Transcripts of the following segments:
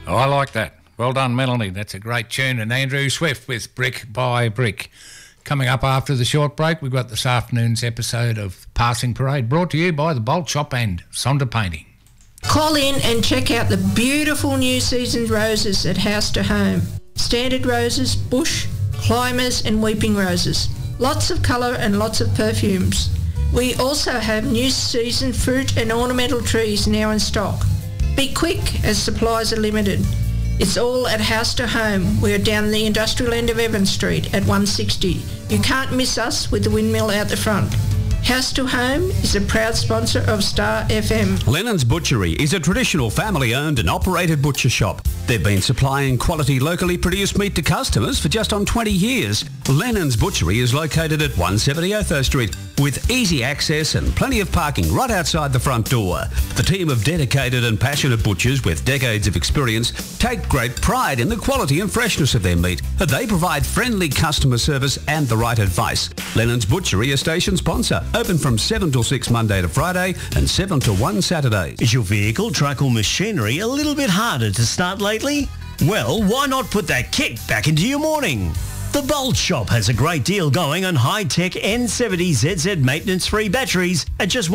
Oh, I like that. Well done, Melanie. That's a great tune. And Andrew Swift with Brick by Brick. Coming up after the short break, we've got this afternoon's episode of Passing Parade, brought to you by the Bolt Shop and Sonder Painting. Call in and check out the beautiful new seasoned roses at House to Home. Standard roses, bush, climbers and weeping roses. Lots of colour and lots of perfumes. We also have new season fruit and ornamental trees now in stock. Be quick as supplies are limited. It's all at House to Home. We're down the industrial end of Evans Street at 160. You can't miss us with the windmill out the front. House to Home is a proud sponsor of Star FM. Lennon's Butchery is a traditional family-owned and operated butcher shop. They've been supplying quality locally produced meat to customers for just on 20 years. Lennon's Butchery is located at 170 Othos Street with easy access and plenty of parking right outside the front door. The team of dedicated and passionate butchers with decades of experience take great pride in the quality and freshness of their meat. They provide friendly customer service and the right advice. Lennon's Butchery, a station sponsor. Open from 7 till 6 Monday to Friday and 7 to 1 Saturdays. Is your vehicle, truck or machinery a little bit harder to start lately? Well, why not put that kick back into your morning? The Bolt Shop has a great deal going on high-tech N70ZZ maintenance-free batteries at just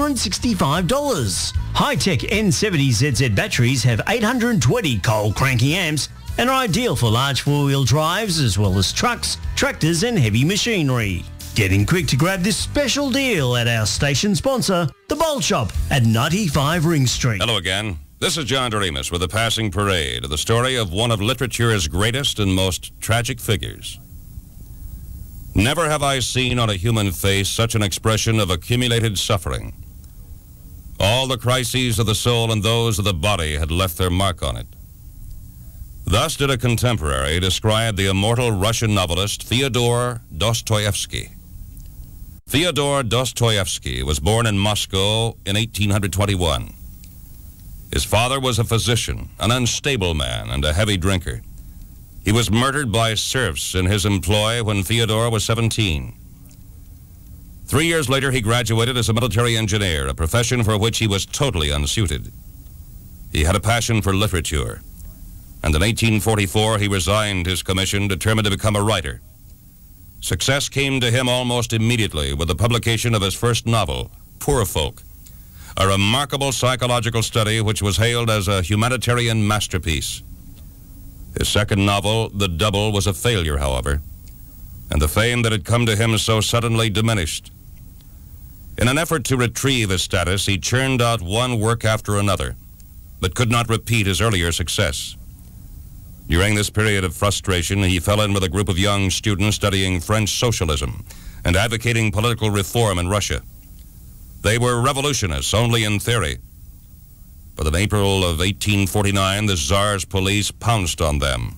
$165. High-tech N70ZZ batteries have 820 coal cranking amps and are ideal for large four-wheel drives as well as trucks, tractors and heavy machinery. Get in quick to grab this special deal at our station sponsor, The Bolt Shop at 95 Ring Street. Hello again. This is John Doremus with the Passing Parade, the story of one of literature's greatest and most tragic figures. Never have I seen on a human face such an expression of accumulated suffering. All the crises of the soul and those of the body had left their mark on it. Thus did a contemporary describe the immortal Russian novelist Fyodor Dostoevsky. Fyodor Dostoevsky was born in Moscow in 1821. His father was a physician, an unstable man, and a heavy drinker. He was murdered by serfs in his employ when Fyodor was 17. 3 years later, he graduated as a military engineer, a profession for which he was totally unsuited. He had a passion for literature, and in 1844 he resigned his commission, determined to become a writer. Success came to him almost immediately with the publication of his first novel, Poor Folk, a remarkable psychological study which was hailed as a humanitarian masterpiece. His second novel, The Double, was a failure, however, and the fame that had come to him so suddenly diminished. In an effort to retrieve his status, he churned out one work after another, but could not repeat his earlier success. During this period of frustration, he fell in with a group of young students studying French socialism and advocating political reform in Russia. They were revolutionists only in theory. But in April of 1849, the Tsar's police pounced on them.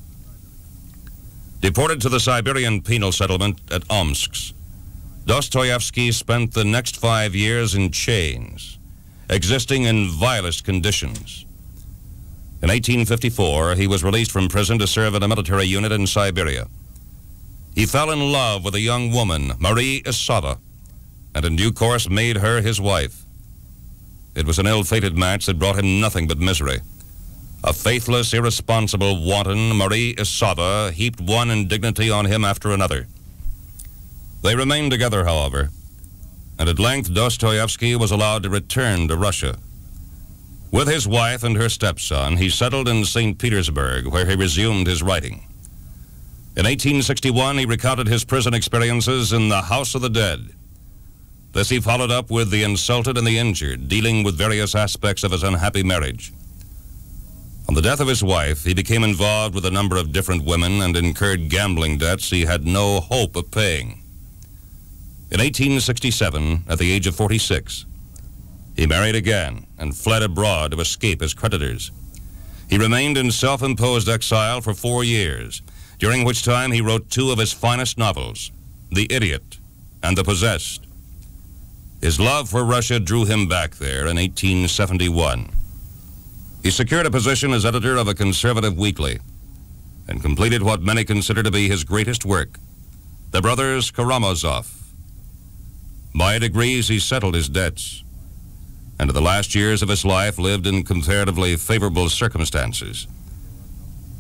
Deported to the Siberian penal settlement at Omsk, Dostoevsky spent the next 5 years in chains, existing in vilest conditions. In 1854, he was released from prison to serve in a military unit in Siberia. He fell in love with a young woman, Marie Isota, and in due course made her his wife. It was an ill-fated match that brought him nothing but misery. A faithless, irresponsible wanton, Marie Isota heaped one indignity on him after another. They remained together, however, and at length Dostoevsky was allowed to return to Russia. With his wife and her stepson, he settled in St. Petersburg, where he resumed his writing. In 1861, he recounted his prison experiences in The House of the Dead. This he followed up with The Insulted and the Injured, dealing with various aspects of his unhappy marriage. On the death of his wife, he became involved with a number of different women and incurred gambling debts he had no hope of paying. In 1867, at the age of 46, he married again and fled abroad to escape his creditors. He remained in self-imposed exile for 4 years, during which time he wrote 2 of his finest novels, The Idiot and The Possessed. His love for Russia drew him back there in 1871. He secured a position as editor of a conservative weekly and completed what many consider to be his greatest work, The Brothers Karamazov. By degrees, he settled his debts, and in the last years of his life lived in comparatively favorable circumstances.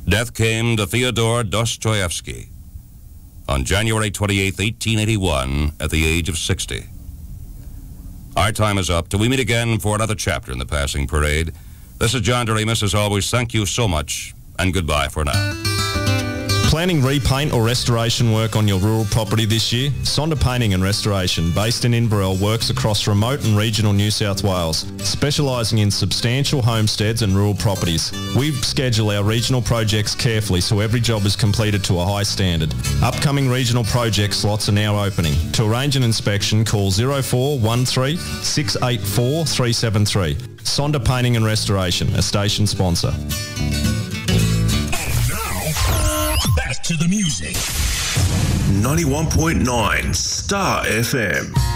death came to Fyodor Dostoevsky on January 28, 1881, at the age of 60. Our time is up. Till we meet again for another chapter in the Passing Parade, this is John Doremus. As always, thank you so much, and goodbye for now. Planning repaint or restoration work on your rural property this year? Sonder Painting and Restoration, based in Inverell, works across remote and regional New South Wales, specialising in substantial homesteads and rural properties. We schedule our regional projects carefully so every job is completed to a high standard. Upcoming regional project slots are now opening. To arrange an inspection, call 0413 684 373. Sonder Painting and Restoration, a station sponsor. Back to the music. 91.9 Star FM.